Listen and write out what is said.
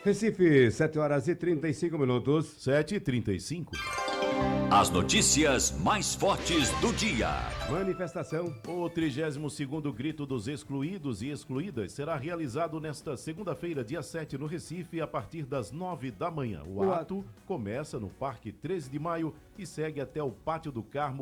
Recife, 7h35. 7h35. As notícias mais fortes do dia. Manifestação. O 32º Grito dos Excluídos e Excluídas será realizado nesta segunda-feira, dia 7, no Recife, a partir das 9 da manhã. O ato começa no Parque 13 de Maio e segue até o Pátio do Carmo,